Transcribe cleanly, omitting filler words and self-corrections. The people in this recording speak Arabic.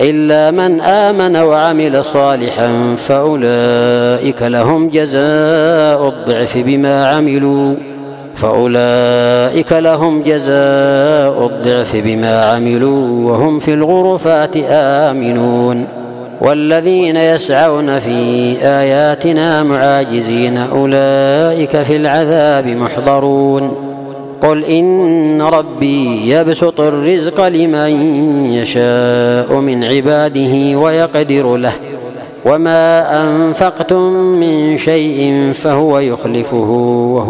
إلا من آمن وعمل صالحا فأولئك لهم جزاء الضعف بما عملوا وهم في الغرفات آمنون. والذين يسعون في آياتنا معاجزين أولئك في العذاب محضرون. قل إن ربي يبسط الرزق لمن يشاء من عباده ويقدر له وما أنفقتم من شيء فهو يخلفه